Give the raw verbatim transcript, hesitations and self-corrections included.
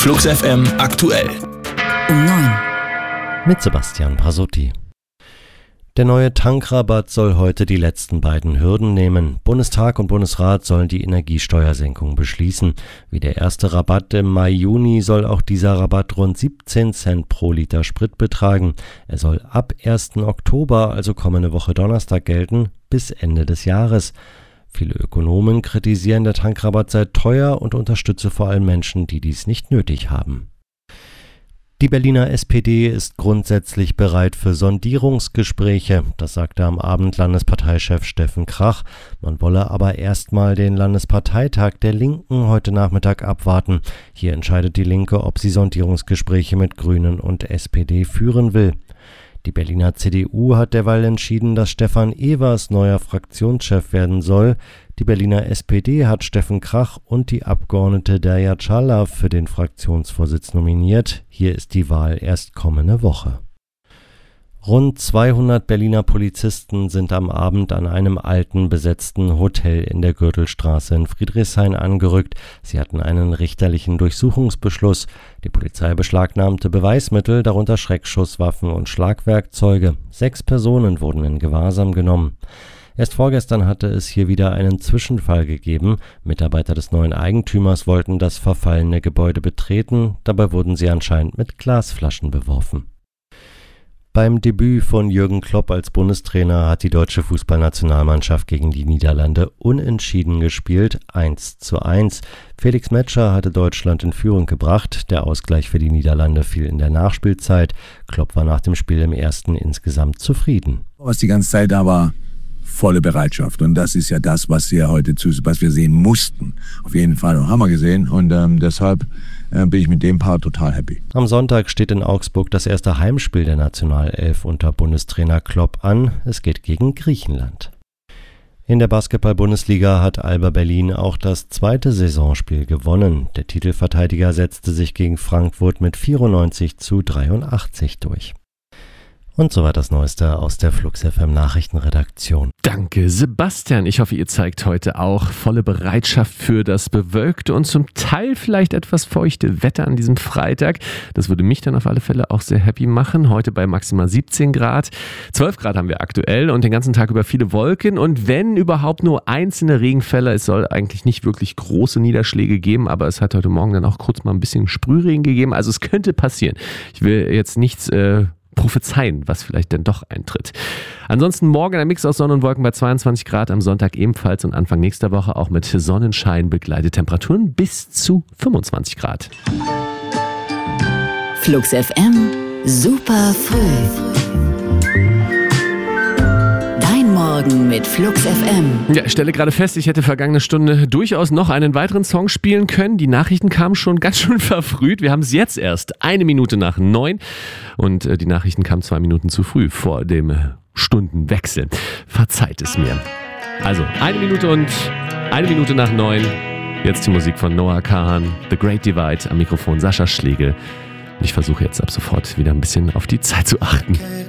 Flux F M aktuell. Um neun. Mit Sebastian Pasotti. Der neue Tankrabatt soll heute die letzten beiden Hürden nehmen. Bundestag und Bundesrat sollen die Energiesteuersenkung beschließen. Wie der erste Rabatt im Mai-Juni soll auch dieser Rabatt rund siebzehn Cent pro Liter Sprit betragen. Er soll ab ersten Oktober, also kommende Woche Donnerstag, gelten, bis Ende des Jahres. Viele Ökonomen kritisieren, der Tankrabatt sei teuer und unterstütze vor allem Menschen, die dies nicht nötig haben. Die Berliner S P D ist grundsätzlich bereit für Sondierungsgespräche. Das sagte am Abend Landesparteichef Steffen Krach. Man wolle aber erstmal den Landesparteitag der Linken heute Nachmittag abwarten. Hier entscheidet die Linke, ob sie Sondierungsgespräche mit Grünen und S P D führen will. Die Berliner C D U hat derweil entschieden, dass Stefan Evers neuer Fraktionschef werden soll. Die Berliner S P D hat Steffen Krach und die Abgeordnete Derya Çağlar für den Fraktionsvorsitz nominiert. Hier ist die Wahl erst kommende Woche. Rund zweihundert Berliner Polizisten sind am Abend an einem alten, besetzten Hotel in der Gürtelstraße in Friedrichshain angerückt. Sie hatten einen richterlichen Durchsuchungsbeschluss. Die Polizei beschlagnahmte Beweismittel, darunter Schreckschusswaffen und Schlagwerkzeuge. Sechs Personen wurden in Gewahrsam genommen. Erst vorgestern hatte es hier wieder einen Zwischenfall gegeben. Mitarbeiter des neuen Eigentümers wollten das verfallene Gebäude betreten. Dabei wurden sie anscheinend mit Glasflaschen beworfen. Beim Debüt von Jürgen Klopp als Bundestrainer hat die deutsche Fußballnationalmannschaft gegen die Niederlande unentschieden gespielt, eins zu eins. Felix Metscher hatte Deutschland in Führung gebracht. Der Ausgleich für die Niederlande fiel in der Nachspielzeit. Klopp war nach dem Spiel im ersten insgesamt zufrieden. Was die ganze Zeit da war, volle Bereitschaft. Und das ist ja das, was wir heute zu, was wir sehen mussten. Auf jeden Fall haben wir gesehen. Und ähm, deshalb äh, bin ich mit dem Part total happy. Am Sonntag steht in Augsburg das erste Heimspiel der Nationalelf unter Bundestrainer Klopp an. Es geht gegen Griechenland. In der Basketball-Bundesliga hat Alba Berlin auch das zweite Saisonspiel gewonnen. Der Titelverteidiger setzte sich gegen Frankfurt mit vierundneunzig zu dreiundachtzig durch. Und soweit das Neueste aus der Flux F M Nachrichtenredaktion. Danke, Sebastian. Ich hoffe, ihr zeigt heute auch volle Bereitschaft für das bewölkte und zum Teil vielleicht etwas feuchte Wetter an diesem Freitag. Das würde mich dann auf alle Fälle auch sehr happy machen. Heute bei maximal siebzehn Grad. zwölf Grad haben wir aktuell und den ganzen Tag über viele Wolken. Und wenn überhaupt nur einzelne Regenfälle, es soll eigentlich nicht wirklich große Niederschläge geben, aber es hat heute Morgen dann auch kurz mal ein bisschen Sprühregen gegeben. Also es könnte passieren. Ich will jetzt nichts äh, prophezeien, was vielleicht denn doch eintritt. Ansonsten morgen ein Mix aus Sonne und Wolken bei zweiundzwanzig Grad, am Sonntag ebenfalls und Anfang nächster Woche auch mit Sonnenschein begleitete Temperaturen bis zu fünfundzwanzig Grad. Flux F M, super früh. Morgen mit Flux F M. Ja, ich stelle gerade fest, ich hätte vergangene Stunde durchaus noch einen weiteren Song spielen können. Die Nachrichten kamen schon ganz schön verfrüht. Wir haben es jetzt erst eine Minute nach neun und äh, die Nachrichten kamen zwei Minuten zu früh vor dem äh, Stundenwechsel. Verzeiht es mir. Also eine Minute und eine Minute nach neun. Jetzt die Musik von Noah Kahan, The Great Divide, am Mikrofon Sascha Schlegel. Und ich versuche jetzt ab sofort wieder ein bisschen auf die Zeit zu achten.